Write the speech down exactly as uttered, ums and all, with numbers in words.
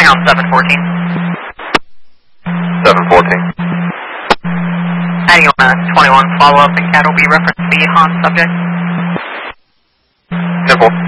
on seven fourteen. seven fourteen. Adding on a twenty-one follow-up, and C A D will be reference B, Han subject. Simple.